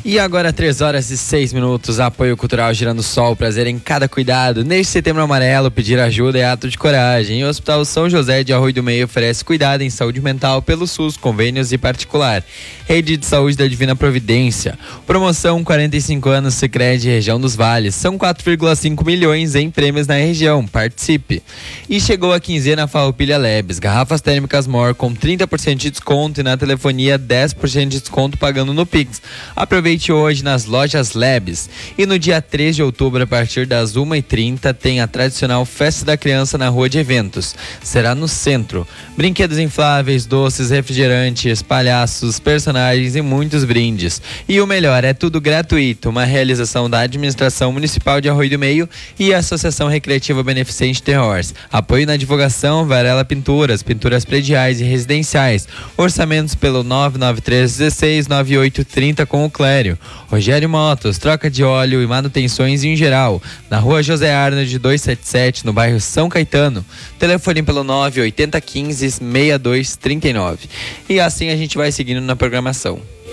E agora 3h06, apoio cultural Girando Sol, prazer em cada cuidado. Neste setembro amarelo, pedir ajuda é ato de coragem. O Hospital São José de Arroio do Meio oferece cuidado em saúde mental pelo SUS, convênios e particular. Rede de Saúde da Divina Providência. Promoção 45 anos Sicredi Região dos Vales. São 4,5 milhões em prêmios na região. Participe. E chegou a quinzena Farroupilha Labs. Garrafas térmicas More com 30% de desconto e na telefonia 10% de desconto pagando no Pix. Aproveite hoje nas lojas Labs. E no dia 3 de outubro, a partir das 1h30, tem a tradicional Festa da Criança na Rua de Eventos. Será no centro. Brinquedos infláveis, doces, refrigerantes, palhaços, personagens e muitos brindes. E o melhor, é tudo gratuito. Uma realização da Administração Municipal de Arroio do Meio e a Associação Recreativa Beneficente Terrors. Apoio na divulgação, Varela Pinturas, pinturas prediais e residenciais. Orçamentos pelo 993169830 com o Clério. Rogério Motos, troca de óleo e manutenções em geral. Na Rua José Arnold 277, no bairro São Caetano. Telefone pelo 98015-6239. E assim a gente vai seguindo na programação.